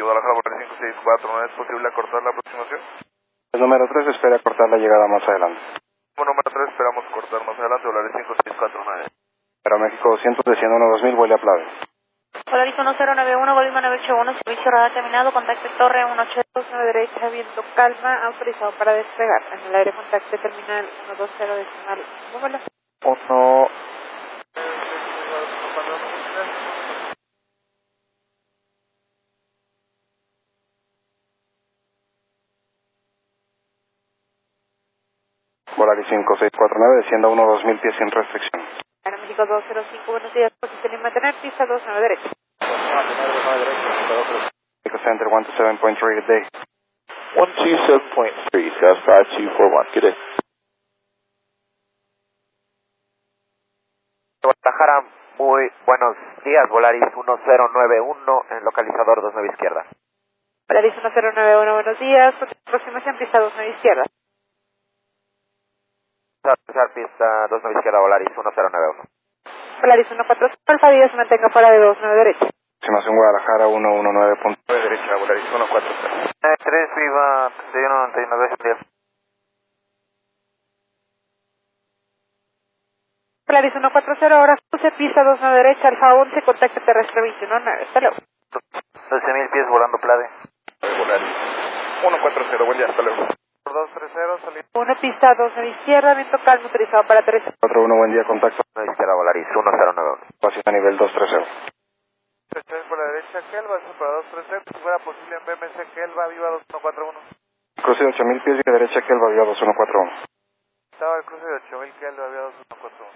Guadalajara por el 564, ¿es posible acortar la aproximación? El número 3 espera cortar la llegada más adelante. Número 3 esperamos cortar más adelante, Volaris 5649. Para México 200, desciendo 2000, vuele a Plave. Volaris 1091, Bolívar 981, servicio radar terminado, contacte torre 1829 derecha, viento calma, autorizado para despegar. En el aire contacte terminal 120 decimal, número 1. Volaris 5649, descienda 2000 pies sin restricción. Para México 205, buenos días, posición y mantener, pista 29 derecha. México Center 127.3, good day. 127.3, South 5241, good day. Guadalajara, muy buenos días, Volaris 1091, en localizador 29 izquierda. Volaris 1091, buenos días, aproximación pista 29 izquierda. Pista 29 izquierda, Volaris 1091. Volaris 140, Alfa 10, mantenga fuera de 29 derecha. Aproximación Guadalajara 119.9 derecha, Volaris 140. 3 viva 3199 10. Volaris 140, horas 12, pista 29 derecha, Alfa 11, contacto terrestre 219, hasta luego. 12.000 pies volando Plade. Volaris 140, buen día, hasta luego. 230, salimos. 1 pista 29 izquierda, viento calmo, autorizado para 3. 41, buen día, contacto. 9 izquierda, Volaris 1091. Espacio a nivel 230. 3 por la derecha, Kelva, eso para 230, si fuera posible en BMC, Kelva, viva 2141. Cruce de 8000 pies y de derecha, Kelva, vía 2141. Estaba el cruce de 8000, Kelva, viva 2141.